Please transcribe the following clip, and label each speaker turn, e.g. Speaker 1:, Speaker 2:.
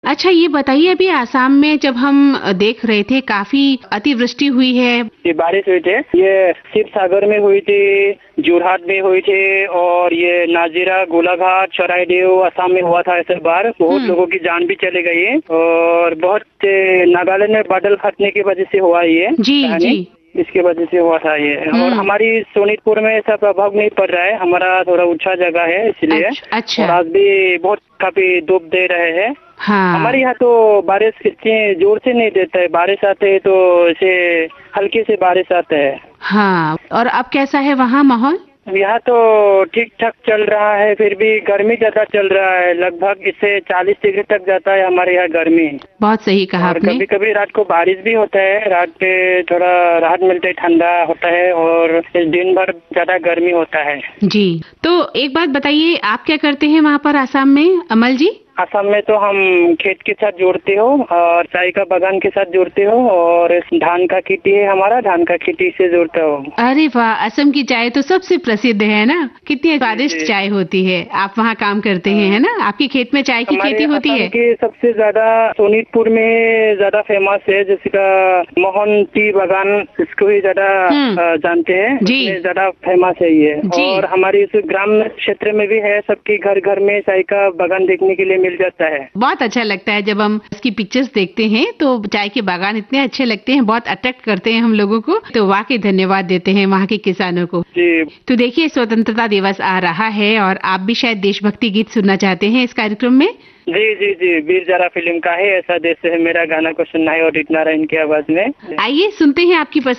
Speaker 1: अच्छा, ये बताइए, अभी आसाम में जब हम देख रहे थे काफी अतिवृष्टि हुई है।
Speaker 2: ये बारिश हुई थी, ये शिव सागर में हुई थी, जोरहाट में हुई थी, और ये नाजीरा, गोलाघाट, चराइदेव असम में हुआ था। ऐसे बार बहुत लोगों की जान भी चली गई है, और बहुत नागालैंड में बादल फटने की वजह से हुआ ये
Speaker 1: जी।
Speaker 2: इसके वजह से हुआ था ये। और हमारी सोनीतपुर में ऐसा प्रभाव नहीं पड़ रहा है, हमारा थोड़ा ऊंचा जगह है इसलिए।
Speaker 1: अच्छा।
Speaker 2: और आज भी बहुत काफी धूप दे रहे हैं।
Speaker 1: हाँ।
Speaker 2: हमारे यहाँ तो बारिश इतनी जोर से नहीं देता है, बारिश आते है तो ऐसे हल्के से बारिश आते है।
Speaker 1: हाँ, और अब कैसा है वहाँ माहौल?
Speaker 2: यहाँ तो ठीक ठाक चल रहा है, फिर भी गर्मी ज्यादा चल रहा है, लगभग इससे 40 डिग्री तक जाता है हमारे यहाँ गर्मी।
Speaker 1: बहुत सही कहा आपने।
Speaker 2: कभी कभी रात को बारिश भी होता है, रात पे थोड़ा राहत मिलता है, ठंडा होता है, और इस दिन भर ज्यादा गर्मी होता है।
Speaker 1: जी, तो एक बात बताइए, आप क्या करते हैं वहाँ पर आसाम में, अमल जी?
Speaker 2: असम में तो हम खेत के साथ जोड़ते हो, और चाय का बागान के साथ जोड़ते हो, और धान का खेती है हमारा, धान का खेती से जोड़ता हो।
Speaker 1: अरे वाह, असम की चाय तो सबसे प्रसिद्ध है ना, कितनी स्वादिष्ट चाय होती है। आप वहाँ काम करते हैं, है ना? आपके खेत में चाय की खेती होती है?
Speaker 2: की सबसे ज्यादा सोनीतपुर में ज्यादा फेमस है, जिसका मोहन टी बागान, इसको ही ज्यादा जानते हैं जी, ज्यादा फेमस है ये। और हमारी इस ग्राम क्षेत्र में भी है, सबके घर घर में चाय का बागान देखने के लिए मिल जाता है।
Speaker 1: बहुत अच्छा लगता है जब हम इसकी पिक्चर्स देखते हैं, तो चाय के बागान इतने अच्छे लगते हैं, बहुत अट्रैक्ट करते हैं हम लोगों को। तो वाकई धन्यवाद देते हैं वहाँ के किसानों को जी। तो देखिए, स्वतंत्रता दिवस आ रहा है और आप भी शायद देशभक्ति गीत सुनना चाहते हैं इस कार्यक्रम में।
Speaker 2: जी, वीर ज़ारा फिल्म का है ऐसा देश है मेरा, गाना को सुनना है और इतना इनकी आवाज में।
Speaker 1: आइए सुनते हैं आपकी पसंद